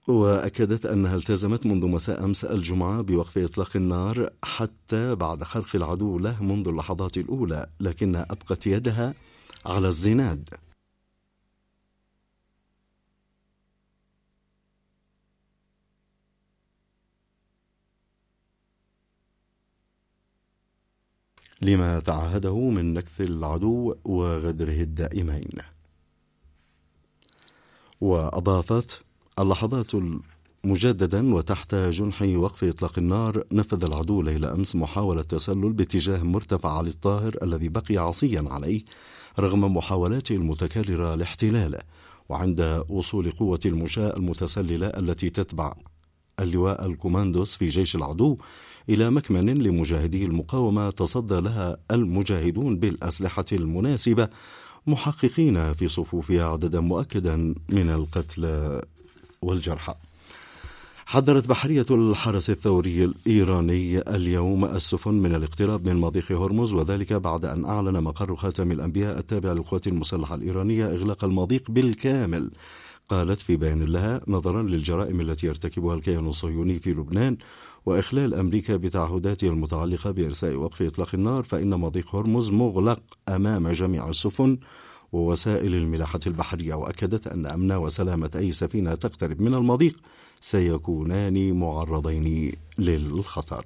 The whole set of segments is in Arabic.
وأكدت أنها التزمت منذ مساء أمس الجمعة بوقف إطلاق النار حتى بعد خرق العدو له منذ اللحظات الأولى، لكنها أبقت يدها على الزناد. لما تعهده من نكث العدو وغدره الدائمين. وأضافت: اللحظات مجددا وتحت جنح وقف إطلاق النار، نفذ العدو ليلة أمس محاولة تسلل باتجاه مرتفع علي الطاهر الذي بقي عصيا عليه رغم محاولاته المتكررة لاحتلاله. وعند وصول قوة المشاة المتسللة التي تتبع اللواء الكوماندوس في جيش العدو إلى مكمن لمجاهدي المقاومة، تصدى لها المجاهدون بالأسلحة المناسبة، محققين في صفوفها عددا مؤكدا من القتلى والجرحى. حذرت بحرية الحرس الثوري الإيراني اليوم السفن من الاقتراب من مضيق هرمز، وذلك بعد أن أعلن مقر خاتم الأنبياء التابع للقوات المسلحة الإيرانية إغلاق المضيق بالكامل. قالت في بيان لها: نظرا للجرائم التي يرتكبها الكيان الصهيوني في لبنان وإخلال أمريكا بتعهداتها المتعلقة بإرساء وقف إطلاق النار، فإن مضيق هرمز مغلق أمام جميع السفن ووسائل الملاحة البحرية. وأكدت أن أمن وسلامة أي سفينة تقترب من المضيق سيكونان معرضين للخطر.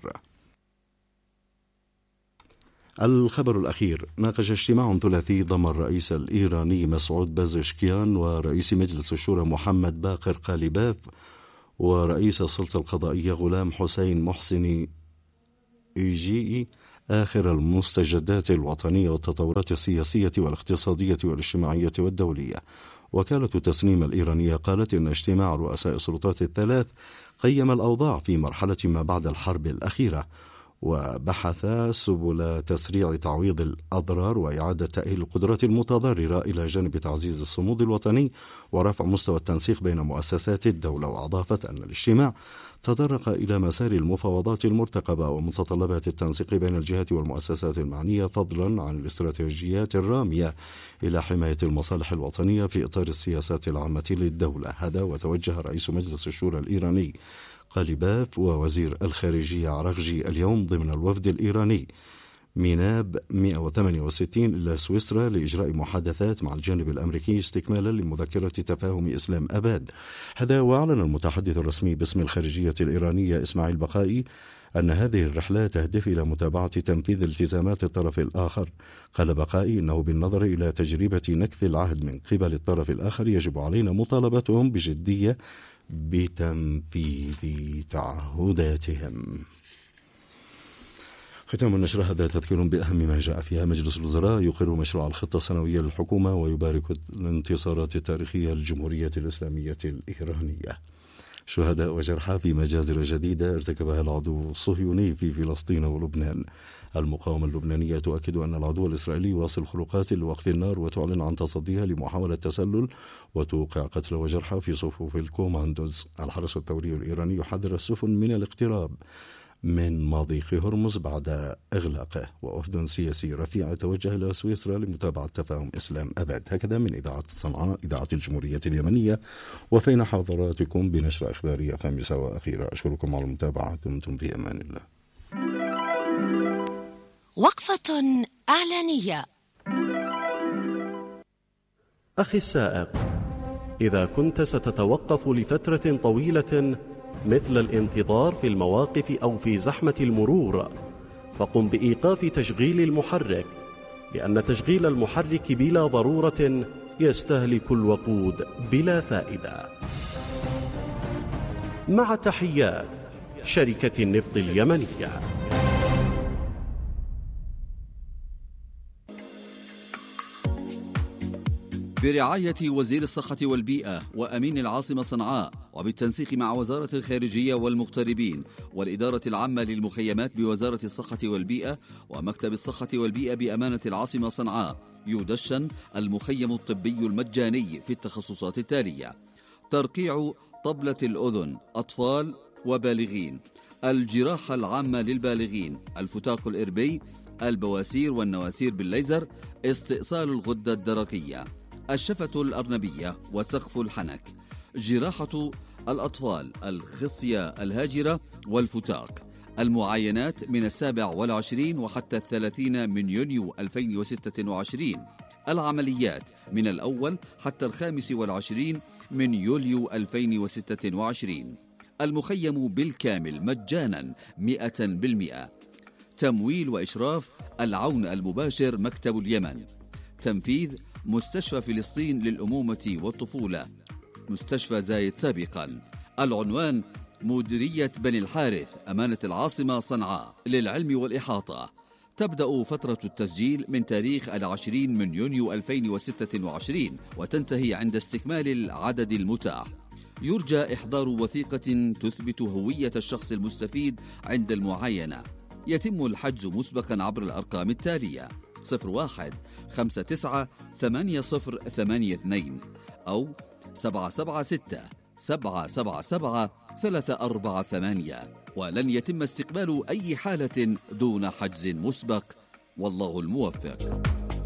الخبر الأخير: ناقش اجتماع ثلاثي ضم الرئيس الإيراني مسعود بازشكيان ورئيس مجلس الشورى محمد باقر قاليباف ورئيس السلطة القضائية غلام حسين محسني إيجي آخر المستجدات الوطنية والتطورات السياسية والاقتصادية والاجتماعية والدولية. وكالة تسنيم الإيرانية قالت إن اجتماع رؤساء السلطات الثلاث قيم الأوضاع في مرحلة ما بعد الحرب الأخيرة، وبحث سبل تسريع تعويض الأضرار وإعادة تأهيل القدرات المتضررة إلى جانب تعزيز الصمود الوطني ورفع مستوى التنسيق بين مؤسسات الدولة. وأضافت أن الاجتماع تطرق إلى مسار المفاوضات المرتقبة ومتطلبات التنسيق بين الجهات والمؤسسات المعنية، فضلا عن الاستراتيجيات الرامية إلى حماية المصالح الوطنية في إطار السياسات العامة للدولة. هذا وتوجه رئيس مجلس الشورى الإيراني قاليباف ووزير الخارجية عراغجي اليوم ضمن الوفد الإيراني ميناب 168 إلى سويسرا لإجراء محادثات مع الجانب الأمريكي استكمالا لمذكرة تفاهم إسلام أباد. هذا وأعلن المتحدث الرسمي باسم الخارجية الإيرانية إسماعيل بقائي أن هذه الرحلة تهدف إلى متابعة تنفيذ التزامات الطرف الآخر. قال بقائي إنه بالنظر إلى تجربة نكث العهد من قبل الطرف الآخر يجب علينا مطالبتهم بجدية بتنفيذ تعهداتهم. ختام النشرة هذا تذكير بأهم ما جاء فيها. مجلس الوزراء يقر مشروع الخطة السنوية للحكومة ويبارك الانتصارات التاريخية للجمهورية الإسلامية الإيرانية. شهداء وجرحى في مجازر جديدة ارتكبها العدو الصهيوني في فلسطين ولبنان. المقاومة اللبنانية تؤكد أن العدو الإسرائيلي يواصل خروقات لوقف النار وتعلن عن تصديها لمحاولة تسلل وتوقع قتلى وجرحى في صفوف الكوماندوز. الحرس الثوري الإيراني يحذر السفن من الاقتراب من مضيق هرمز بعد إغلاقه. ووفد سياسي رفيع توجه إلى سويسرا لمتابعة تفاهم إسلام أباد. هكذا من إذاعة صنعاء إذاعة الجمهورية اليمنية، وفينا حضراتكم بنشرة إخبارية خامسة وأخيرة. أشكركم على المتابعة، دمتم في أمان الله. وقفة إعلانية. أخي السائق، إذا كنت ستتوقف لفترة طويلة مثل الانتظار في المواقف أو في زحمة المرور، فقم بإيقاف تشغيل المحرك، لأن تشغيل المحرك بلا ضرورة يستهلك الوقود بلا فائدة. مع تحيات شركة النفط اليمنية. برعاية وزير الصحة والبيئة وأمين العاصمة صنعاء، وبالتنسيق مع وزارة الخارجية والمغتربين والإدارة العامة للمخيمات بوزارة الصحة والبيئة ومكتب الصحة والبيئة بأمانة العاصمة صنعاء، يدشن المخيم الطبي المجاني في التخصصات التالية: ترقيع طبلة الأذن أطفال وبالغين، الجراحة العامة للبالغين، الفتاق الإربي، البواسير والنواسير بالليزر، استئصال الغدة الدرقية، الشفة الأرنبية وسقف الحنك، جراحة الأطفال، الخصية الهاجرة والفتاق. المعاينات من 27 وحتى 30 من يونيو 2026. العمليات من الأول حتى 25 من يوليو 2026. المخيم بالكامل مجانا 100%. تمويل وإشراف العون المباشر مكتب اليمن. تنفيذ مستشفى فلسطين للأمومة والطفولة، مستشفى زايد سابقا. العنوان مديرية بني الحارث، أمانة العاصمة صنعاء. للعلم والإحاطة تبدأ فترة التسجيل من تاريخ 20 من يونيو 2026 وتنتهي عند استكمال العدد المتاح. يرجى إحضار وثيقة تثبت هوية الشخص المستفيد عند المعاينة. يتم الحجز مسبقا عبر الأرقام التالية: 01 59 8082 أو 776 777 348. ولن يتم استقبال أي حالة دون حجز مسبق، والله الموفق.